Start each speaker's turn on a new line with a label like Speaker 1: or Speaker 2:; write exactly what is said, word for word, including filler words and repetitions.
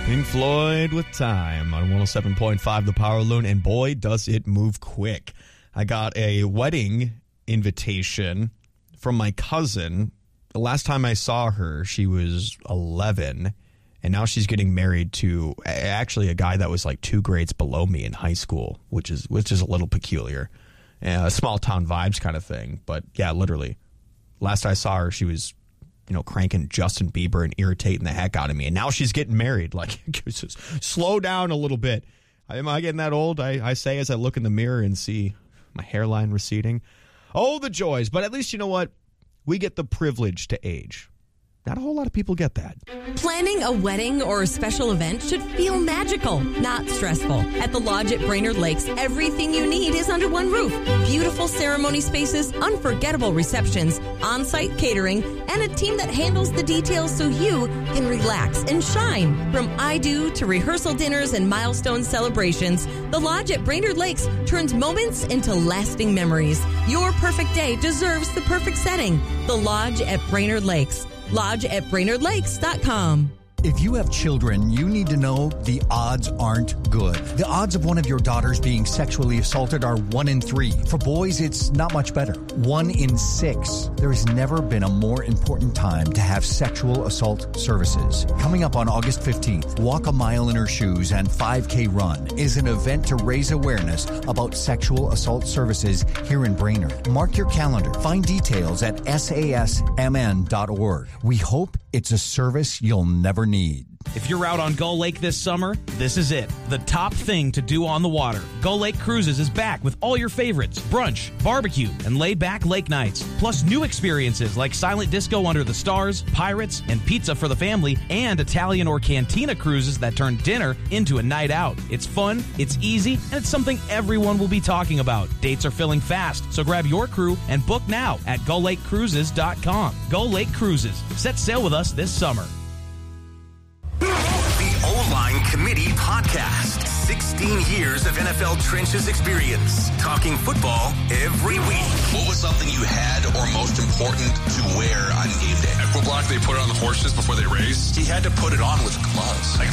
Speaker 1: Pink Floyd with Time on one oh seven point five The Power Loon, and boy, does it move quick. I got a wedding invitation from my cousin. The last time I saw her, she was eleven, and now she's getting married to actually a guy that was like two grades below me in high school, which is which is a little peculiar. Uh, small town vibes kind of thing, but yeah, literally. Last I saw her, she was, you know, cranking Justin Bieber and irritating the heck out of me. And now she's getting married. Like, just slow down a little bit. Am I getting that old? I, I say as I look in the mirror and see my hairline receding. Oh, the joys. But at least, you know what? We get the privilege to age. Not a whole lot of people get that.
Speaker 2: Planning a wedding or a special event should feel magical, not stressful. At the Lodge at Brainerd Lakes, everything you need is under one roof. Beautiful ceremony spaces, unforgettable receptions, on-site catering, and a team that handles the details so you can relax and shine. From I-Do to rehearsal dinners and milestone celebrations, the Lodge at Brainerd Lakes turns moments into lasting memories. Your perfect day deserves the perfect setting. The Lodge at Brainerd Lakes. Lodge at Brainerd Lakes dot com.
Speaker 3: If you have children, you need to know the odds aren't good. The odds of one of your daughters being sexually assaulted are one in three. For boys, it's not much better. One in six. There has never been a more important time to have sexual assault services. Coming up on August fifteenth, Walk a Mile in Her Shoes and five K Run is an event to raise awareness about sexual assault services here in Brainerd. Mark your calendar. Find details at S A S M N dot org. We hope it's a service you'll never need.
Speaker 4: If you're out on Gull Lake this summer, this is it. The top thing to do on the water. Gull Lake Cruises is back with all your favorites, brunch, barbecue, and laid-back lake nights. Plus new experiences like silent disco under the stars, pirates, and pizza for the family, and Italian or Cantina cruises that turn dinner into a night out. It's fun, it's easy, and it's something everyone will be talking about. Dates are filling fast, so grab your crew and book now at Gull Lake Cruises dot com. Gull Lake Cruises. Set sail with us this summer.
Speaker 5: The O-Line Committee Podcast. sixteen years of N F L trenches experience. Talking football every week.
Speaker 6: What was something you had or most important to wear on game day?
Speaker 7: At footblock, they put it on the horses before they race.
Speaker 6: He had to put it on with gloves.
Speaker 7: Like,